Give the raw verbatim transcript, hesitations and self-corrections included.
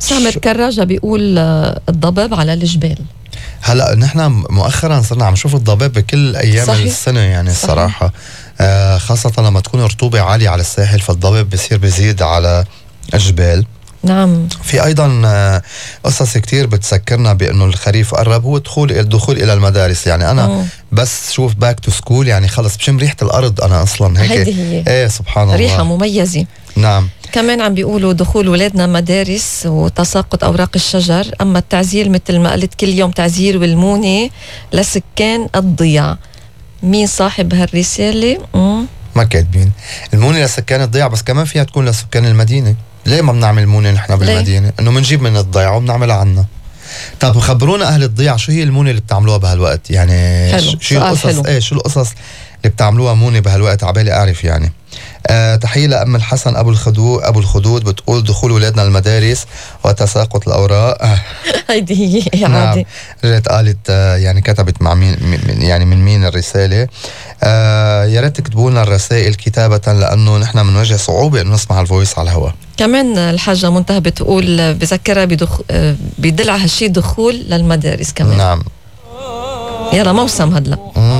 سامر كراجة بيقول الضباب على الجبال. هلا نحن مؤخرا صرنا عم نشوف الضباب بكل ايام صحيح. السنه يعني صحيح. الصراحه آه خاصه لما تكون رطوبه عاليه على الساحل، فالضباب بصير بيزيد على الجبال. نعم. في ايضا آه قصص كتير بتذكرنا بانه الخريف قرب، هو دخول الدخول الى المدارس. يعني انا أوه. بس شوف باك تو سكول يعني خلص بشم ريحه الارض انا اصلا هيك. هيدي هي ايه سبحان الله، ريحه مميزه. نعم. كمان عم بيقولوا دخول ولادنا مدارس وتساقط أوراق الشجر. أما التعزير مثل ما قلت كل يوم تعزير والمونة لسكان الضياع. مين صاحب هالرسالة؟ مم. ما كاتبين المونة لسكان الضياع، بس كمان فيها تكون لسكان المدينة. ليه ما بنعمل مونة نحن بالمدينة؟ إنه منجيب من الضيعة وبنعملها عنا. طب خبرونا أهل الضيعة شو هي المونة اللي بتعملوها بهالوقت؟ يعني حلو. شو القصص؟ حلو. ايه شو القصص اللي بتعملوها مونة بهالوقت عبالي أعرف يعني. آه تحية لأم الحسن أبو الخدود أبو الخدود بتقول دخول ولادنا المدارس وتساقط الأوراق. هيدي هي عادي. نعم. رجعت قالت آه يعني كتبت مع مين يعني من مين الرسالة. آه يا ريت تكتبوا لنا الرسائل كتابة، لأنه نحن بنواجه صعوبة إنه نسمع الفويس على الهواء. كمان الحاجة منتهى بتقول بذكرها بدخ... بدل على هالشي دخول للمدارس كمان. نعم. يلا موسم هدلا.